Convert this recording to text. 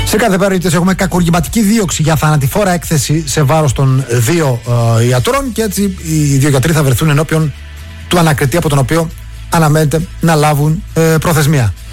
Σε κάθε περίπτωση έχουμε κακουργηματική δίωξη για θανατηφόρα έκθεση σε βάρος των δύο ιατρών και έτσι οι δύο γιατροί θα βρεθούν ενώπιον του ανακριτή από τον οποίο αναμένεται να λάβουν προθεσμία.